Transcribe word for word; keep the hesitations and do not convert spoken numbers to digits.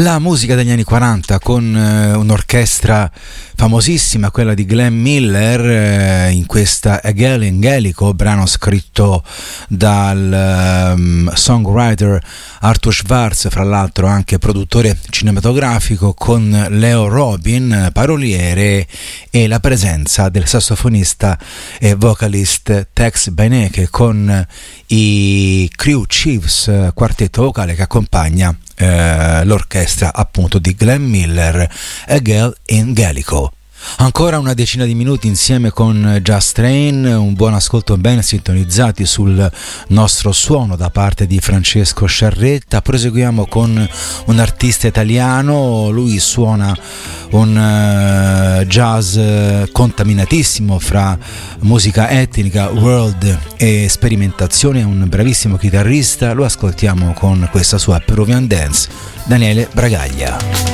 La musica degli anni quaranta con eh, un'orchestra famosissima, quella di Glenn Miller, eh, in questa Hegel in Gaelico, brano scritto dal um, songwriter Arthur Schwartz, fra l'altro anche produttore cinematografico, con Leo Robin, paroliere, e la presenza del sassofonista e vocalist Tex Beinecke con i Crew Chiefs, quartetto vocale che accompagna eh, l'orchestra appunto di Glenn Miller, Hegel in Gaelico. Ancora una decina di minuti insieme con Just Train, un buon ascolto ben sintonizzati sul nostro suono da parte di Francesco Sciarretta. Proseguiamo con un artista italiano, lui suona un uh, jazz contaminatissimo fra musica etnica, world e sperimentazione, è un bravissimo chitarrista, lo ascoltiamo con questa sua Peruvian Dance, Daniele Bragaglia.